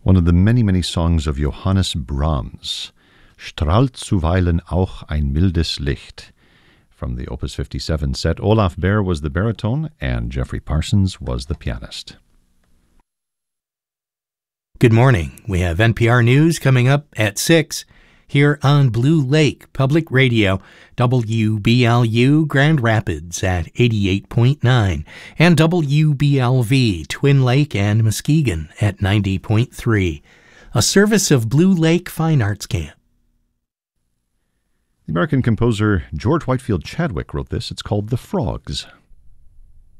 one of the many, many songs of Johannes Brahms, Strahlt zuweilen auch ein mildes Licht. From the Opus 57 set, Olaf Baer was the baritone and Jeffrey Parsons was the pianist. Good morning. We have NPR News coming up at 6 here on Blue Lake Public Radio, WBLU Grand Rapids at 88.9, and WBLV Twin Lake and Muskegon at 90.3, a service of Blue Lake Fine Arts Camp. The American composer George Whitefield Chadwick wrote this. It's called The Frogs.